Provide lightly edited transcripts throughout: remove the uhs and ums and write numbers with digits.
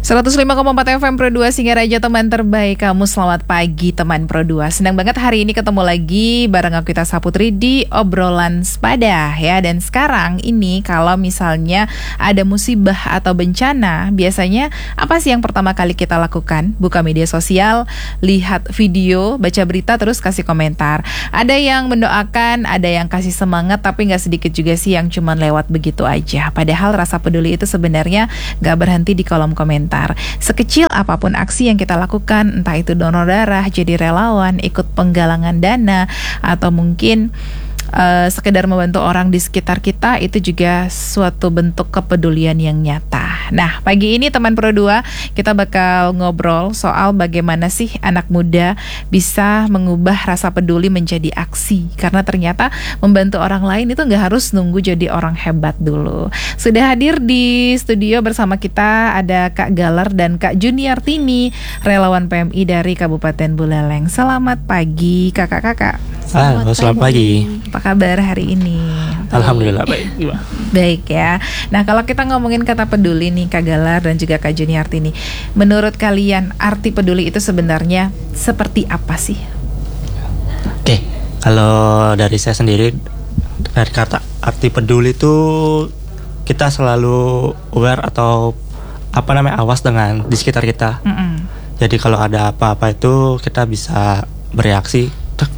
105,4 FM Pro 2 Singaraja, teman terbaik kamu. Selamat pagi teman Pro 2. Senang banget hari ini ketemu lagi bareng aku Ita Saputri di obrolan sepada ya. Dan sekarang ini kalau misalnya ada musibah atau bencana, biasanya apa sih yang pertama kali kita lakukan? Buka media sosial, lihat video, baca berita, terus kasih komentar. Ada yang mendoakan, ada yang kasih semangat, tapi gak sedikit juga sih yang cuman lewat begitu aja. Padahal rasa peduli itu sebenarnya gak berhenti di kolom komentar. Sekecil apapun aksi yang kita lakukan, entah itu donor darah, jadi relawan, ikut penggalangan dana, atau mungkin sekedar membantu orang di sekitar kita, itu juga suatu bentuk kepedulian yang nyata. Nah, pagi ini teman Pro 2 kita bakal ngobrol soal bagaimana sih anak muda bisa mengubah rasa peduli menjadi aksi. Karena ternyata membantu orang lain itu gak harus nunggu jadi orang hebat dulu. Sudah hadir di studio bersama kita ada Kak Galar dan Kak Juniartini, relawan PMI dari Kabupaten Buleleng. Selamat pagi kakak-kakak. Selamat pagi. Apa kabar hari ini? Alhamdulillah baik. Baik ya. Nah, kalau kita ngomongin kata peduli nih Kak Galar dan juga Kak Juniartini, menurut kalian arti peduli itu sebenarnya seperti apa sih? Oke, kalau dari saya sendiri, dari kata arti peduli itu kita selalu aware atau awas dengan di sekitar kita. Jadi kalau ada apa-apa itu kita bisa bereaksi.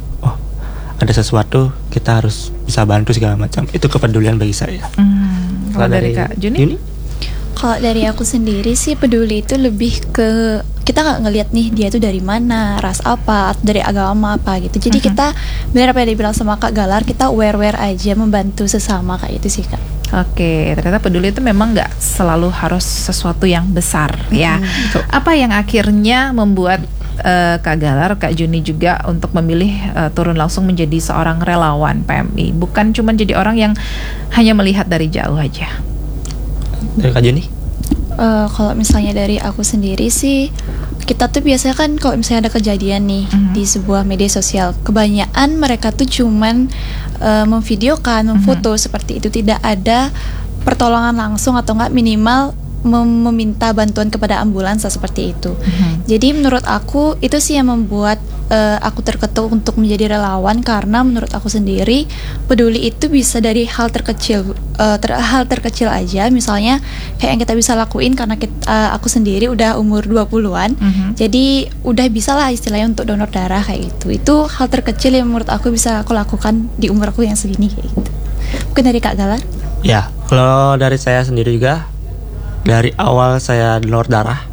Ada sesuatu kita harus bisa bantu segala macam. Itu kepedulian bagi saya. Kalau dari Kak Juni? Kalau dari aku sendiri sih, peduli itu lebih ke kita nggak ngelihat nih dia tuh dari mana, ras apa, dari agama apa gitu. Jadi kita benar apa yang dibilang sama Kak Galar, kita aware aja membantu sesama kayak itu sih Kak. Oke, ternyata peduli itu memang nggak selalu harus sesuatu yang besar ya. Apa yang akhirnya membuat Kak Galar, Kak Juni juga untuk memilih turun langsung menjadi seorang relawan PMI, bukan cuma jadi orang yang hanya melihat dari jauh aja? Dari Kak Juni? Kalau misalnya dari aku sendiri sih, kita tuh biasanya kan kalau misalnya ada kejadian nih di sebuah media sosial, kebanyakan mereka tuh cuman memvideokan, memfoto seperti itu, tidak ada pertolongan langsung atau enggak minimal meminta bantuan kepada ambulans seperti itu. Jadi menurut aku itu sih yang membuat aku terketuk untuk menjadi relawan, karena menurut aku sendiri peduli itu bisa dari hal terkecil, hal terkecil aja. Misalnya kayak yang kita bisa lakuin karena aku sendiri udah umur 20-an. Jadi udah bisa lah istilahnya untuk donor darah kayak gitu. Itu hal terkecil yang menurut aku bisa aku lakukan di umur aku yang segini kayak gitu. Mungkin dari Kak Galar? Ya, kalau dari saya sendiri juga, dari awal saya donor darah,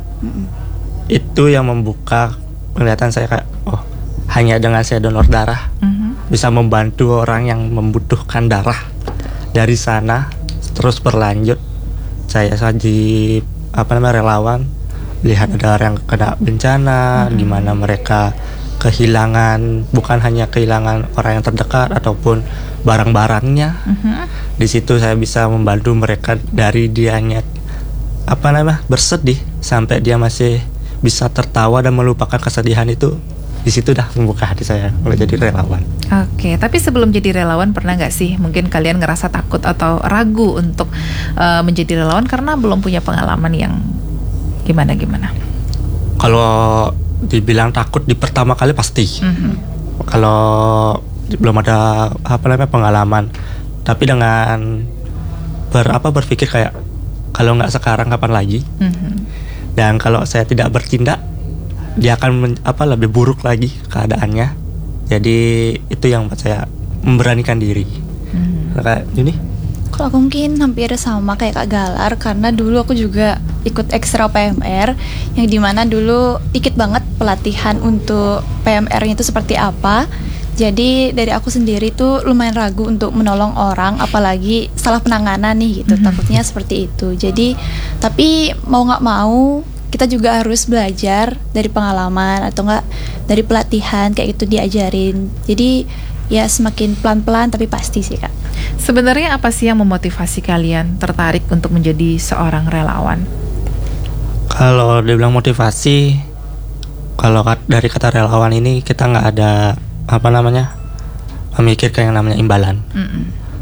itu yang membuka penglihatan saya kayak, oh, hanya dengan saya donor darah bisa membantu orang yang membutuhkan darah. Dari sana terus berlanjut, saya jadi relawan, lihat ada orang yang kena bencana, gimana mereka kehilangan, bukan hanya kehilangan orang yang terdekat ataupun barang-barangnya. Di situ saya bisa membantu mereka dari dianya bersedih sampai dia masih bisa tertawa dan melupakan kesedihan itu. Di situ dah membuka hati saya mulai jadi relawan. Oke, tapi sebelum jadi relawan pernah nggak sih mungkin kalian ngerasa takut atau ragu untuk menjadi relawan karena belum punya pengalaman yang gimana? Kalau dibilang takut di pertama kali pasti. Kalau belum ada pengalaman, tapi dengan berpikir kayak, kalau nggak sekarang kapan lagi? Dan kalau saya tidak bertindak, dia akan lebih buruk lagi keadaannya. Jadi itu yang buat saya memberanikan diri. Kayak ini? Kalau aku mungkin hampir sama kayak Kak Galar, karena dulu aku juga ikut ekstra PMR, yang dimana dulu dikit banget pelatihan untuk PMR-nya itu seperti apa. Jadi dari aku sendiri tuh lumayan ragu untuk menolong orang, apalagi salah penanganan nih gitu. Takutnya seperti itu. Jadi tapi mau nggak mau kita juga harus belajar dari pengalaman atau nggak dari pelatihan kayak gitu diajarin. Jadi ya semakin pelan-pelan tapi pasti sih Kak. Sebenarnya apa sih yang memotivasi kalian tertarik untuk menjadi seorang relawan? Kalau dibilang motivasi, kalau dari kata relawan ini kita nggak ada memikirkan yang namanya imbalan.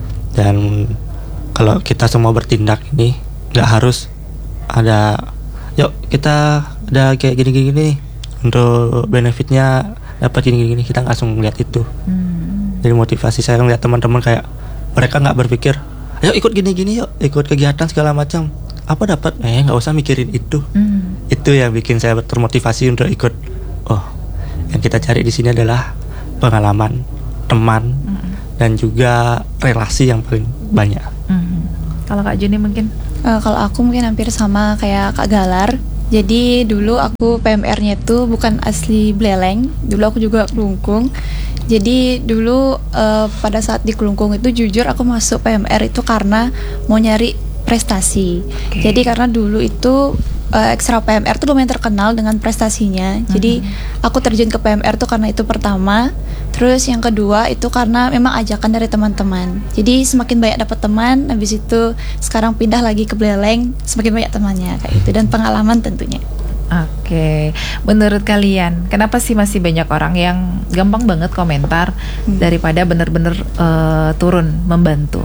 Dan kalau kita semua bertindak ini nggak harus ada yuk kita ada kayak gini-gini untuk benefitnya dapat gini-gini, kita langsung ngeliat itu. Jadi motivasi saya ngeliat teman-teman kayak mereka nggak berpikir ayo ikut gini-gini yuk, ikut kegiatan segala macam, apa dapat, nggak usah mikirin itu. Itu yang bikin saya termotivasi untuk ikut. Oh, yang kita cari di sini adalah pengalaman, teman, dan juga relasi yang paling banyak. Kalau Kak Juni mungkin? Kalau aku mungkin hampir sama kayak Kak Galar. Jadi dulu aku PMR-nya itu bukan asli Beleleng. Dulu aku juga Kelungkung. Jadi dulu pada saat di Kelungkung itu jujur aku masuk PMR itu karena mau nyari prestasi. Jadi karena dulu itu ekstra PMR tuh lumayan terkenal dengan prestasinya. Jadi aku terjun ke PMR tuh karena itu pertama. Terus yang kedua itu karena memang ajakan dari teman-teman. Jadi semakin banyak dapat teman, habis itu sekarang pindah lagi ke Beleleng, semakin banyak temannya kayak itu, dan pengalaman tentunya. Oke, menurut kalian kenapa sih masih banyak orang yang gampang banget komentar daripada benar-benar turun membantu?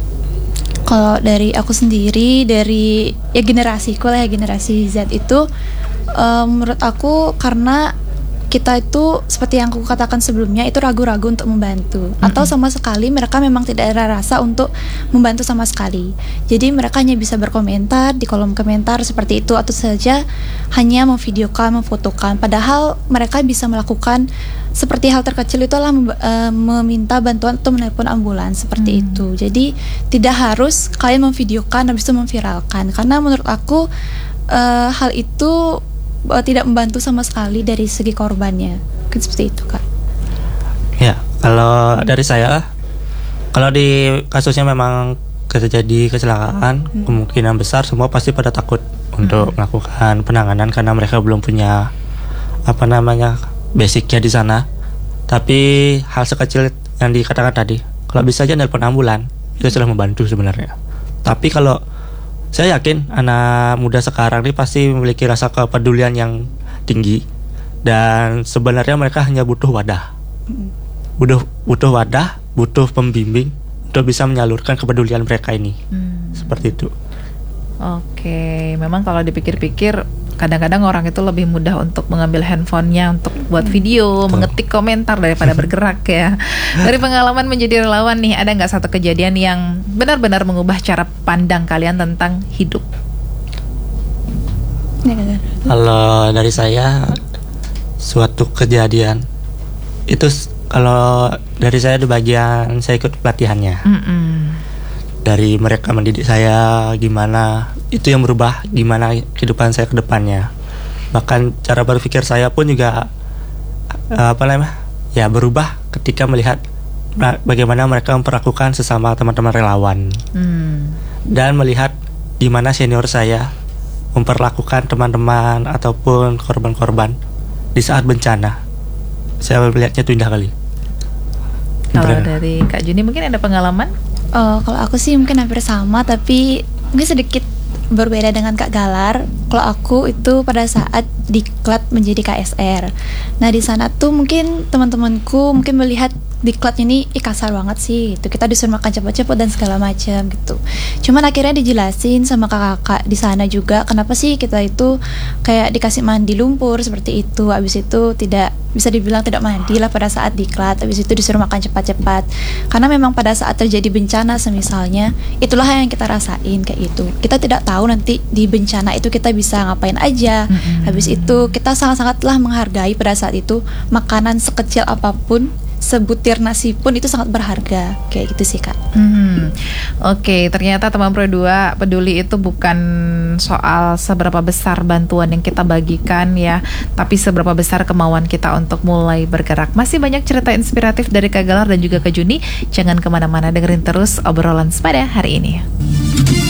Kalau dari aku sendiri, dari ya generasiku lah ya, generasi Z itu menurut aku karena kita itu seperti yang aku katakan sebelumnya itu ragu-ragu untuk membantu, atau sama sekali mereka memang tidak ada rasa untuk membantu sama sekali. Jadi mereka hanya bisa berkomentar di kolom komentar seperti itu, atau saja hanya memvideokan, memfotokan, padahal mereka bisa melakukan seperti hal terkecil itu adalah meminta bantuan atau menelpon ambulans seperti itu. Jadi tidak harus kalian memvideokan habis itu memviralkan, karena menurut aku hal itu tidak membantu sama sekali dari segi korbannya. Mungkin seperti itu, Kak. Ya, kalau dari saya, kalau di kasusnya memang terjadi kecelakaan, kemungkinan besar semua pasti pada takut untuk melakukan penanganan karena mereka belum punya basicnya di sana. Tapi hal sekecil yang dikatakan tadi, kalau bisa aja nelpon ambulan, itu sudah membantu sebenarnya. Tapi kalau saya yakin anak muda sekarang ini pasti memiliki rasa kepedulian yang tinggi, dan sebenarnya mereka hanya butuh wadah, butuh pembimbing untuk bisa menyalurkan kepedulian mereka ini. Seperti itu. Oke, memang kalau dipikir-pikir kadang-kadang orang itu lebih mudah untuk mengambil handphonenya untuk buat video, mengetik komentar daripada bergerak ya. Dari pengalaman menjadi relawan nih, ada nggak satu kejadian yang benar-benar mengubah cara pandang kalian tentang hidup? Kalau dari saya, suatu kejadian itu kalau dari saya di bagian saya ikut pelatihannya. Dari mereka mendidik saya gimana, itu yang berubah gimana kehidupan saya ke depannya. Bahkan cara berpikir saya pun juga berubah ketika melihat bagaimana mereka memperlakukan sesama teman-teman relawan. Dan melihat gimana senior saya memperlakukan teman-teman ataupun korban-korban di saat bencana. Saya melihatnya itu indah kali. Kalau dari Kak Juni mungkin ada pengalaman? Kalau aku sih mungkin hampir sama, tapi mungkin sedikit berbeda dengan Kak Galar. Kalau aku itu pada saat diklat menjadi KSR. Nah di sana tuh mungkin teman-temanku mungkin melihat diklat ini kasar banget sih, itu kita disuruh makan cepat-cepat dan segala macam gitu. Cuman akhirnya dijelasin sama kakak-kakak di sana juga kenapa sih kita itu kayak dikasih mandi lumpur seperti itu. Habis itu tidak bisa dibilang tidak mandi lah pada saat diklat. Habis itu disuruh makan cepat-cepat. Karena memang pada saat terjadi bencana semisalnya, itulah yang kita rasain kayak itu. Kita tidak tahu nanti di bencana itu kita bisa ngapain aja. Habis itu kita sangat-sangatlah menghargai pada saat itu makanan sekecil apapun, sebutir nasi pun itu sangat berharga. Kayak gitu sih Kak. Oke, ternyata teman Pro 2 peduli itu bukan soal seberapa besar bantuan yang kita bagikan ya, tapi seberapa besar kemauan kita untuk mulai bergerak. Masih banyak cerita inspiratif dari Kak Galar dan juga Kak Juni. Jangan kemana-mana, dengerin terus obrolan Sepada hari ini.